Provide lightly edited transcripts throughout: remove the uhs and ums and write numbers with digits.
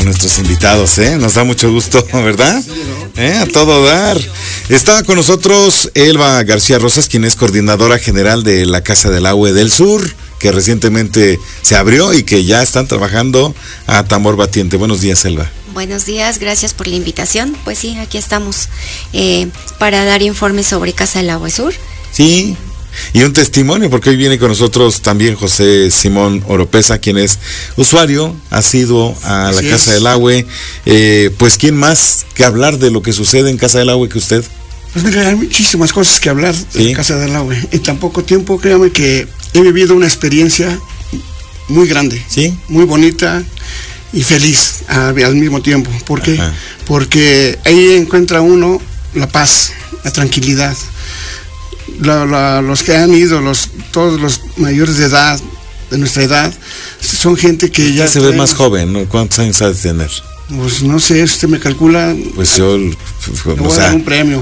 nuestros invitados, nos da mucho gusto, ¿verdad? A todo dar. Está con nosotros Elba García Rosas, quien es coordinadora general de la Casa del Agua del Sur, que recientemente se abrió y que ya están trabajando a tambor batiente. Buenos días, Elba. Buenos días, gracias por la invitación. Pues sí, aquí estamos para dar informes sobre Casa del Agua Sur. Sí, y un testimonio, porque hoy viene con nosotros también José Simón Oropesa, quien es usuario, asiduo a la Casa del Agua. Pues, ¿quién más que hablar de lo que sucede en Casa del Agua que usted? Pues mira, hay muchísimas cosas que hablar de Casa del Agua. En tan poco tiempo, créame que he vivido una experiencia muy grande, muy bonita y feliz al mismo tiempo. ¿Por qué? Porque ahí encuentra uno la paz, la tranquilidad. Los que han ido, todos los mayores de edad, de nuestra edad, son gente que ya se ve más joven, ¿no? ¿Cuántos años ha de tener? Pues no sé, usted me calcula. Pues yo, voy a dar un premio.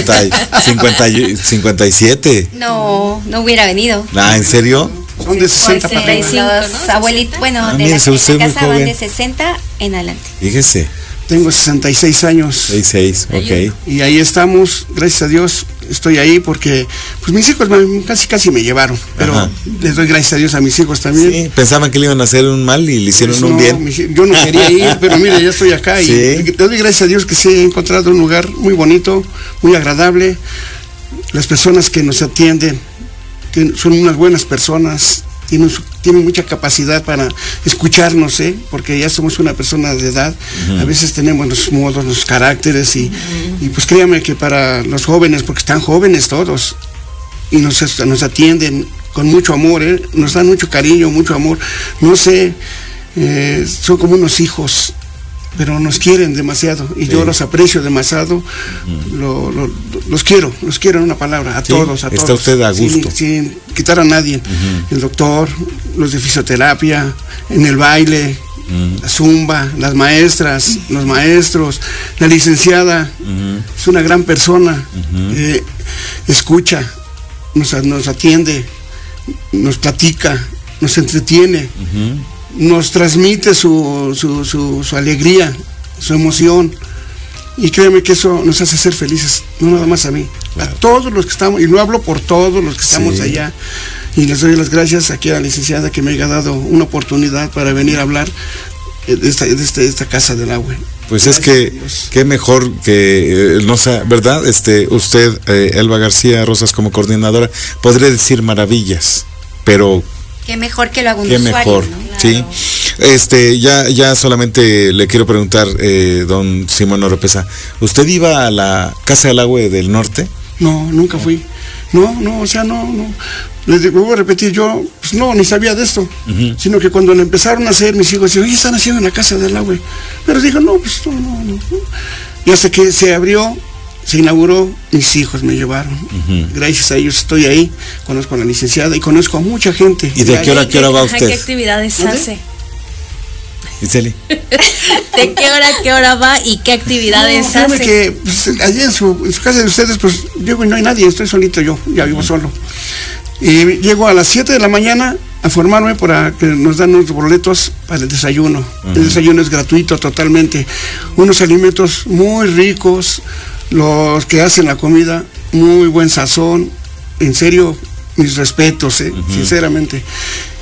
57. No hubiera venido. ¿En serio? Son de 60 para arriba. Los abuelitos, bueno, de la casa van de 60 en adelante. Fíjese. Tengo 66 años. 66, ok. Y ahí estamos, gracias a Dios, estoy ahí porque pues mis hijos casi me llevaron, pero les doy gracias a Dios a mis hijos también. Sí, pensaban que le iban a hacer un mal y le hicieron un bien. Yo no quería ir, pero mira, ya estoy acá y le doy gracias a Dios que sí he encontrado un lugar muy bonito, muy agradable. Las personas que nos atienden son unas buenas personas. Tienen mucha capacidad para escucharnos, porque ya somos una persona de edad. A veces tenemos los modos, los caracteres y pues créame que para los jóvenes, porque están jóvenes todos y nos atienden con mucho amor, nos dan mucho cariño, mucho amor. No sé, son como unos hijos, pero nos quieren demasiado y yo los aprecio demasiado. Los quiero en una palabra, a todos. Está usted a gusto. Sin quitar a nadie. El doctor, los de fisioterapia, en el baile, la zumba, las maestras, los maestros, la licenciada, es una gran persona, escucha, nos atiende, nos platica, nos entretiene. Nos transmite su alegría, su emoción, y créeme que eso nos hace ser felices, no nada más a mí, a todos los que estamos, y no hablo por todos los que estamos allá, y les doy las gracias aquí a la licenciada que me haya dado una oportunidad para venir a hablar de esta Casa del Agua. Pues gracias, es que qué mejor que, no sé, ¿verdad? Usted, Elba García Rosas, como coordinadora, podría decir maravillas, pero qué mejor que lo haga un usuario, mejor, ¿no? Sí. Ya solamente le quiero preguntar, don Simón Oropesa, ¿usted iba a la Casa del Agua del Norte? No, nunca fui. No. Les voy a repetir, yo pues ni sabía de esto, sino que cuando le empezaron a hacer, mis hijos decían, oye, están haciendo en la Casa del Agua. Pero digo, no. Y hasta que se abrió, se inauguró, mis hijos me llevaron. Gracias a ellos estoy ahí, conozco a la licenciada y conozco a mucha gente. ¿Y de qué hora va usted? ¿Qué actividades hace? Iseli. ¿De qué hora va y qué actividades hace? Que pues, allí en su casa de ustedes, pues llego y no hay nadie, estoy solito yo, ya vivo solo. Y llego a las 7 de la mañana a formarme para que nos dan unos boletos para el desayuno. El desayuno es gratuito totalmente. Unos alimentos muy ricos, los que hacen la comida, muy buen sazón. En serio, mis respetos, sinceramente.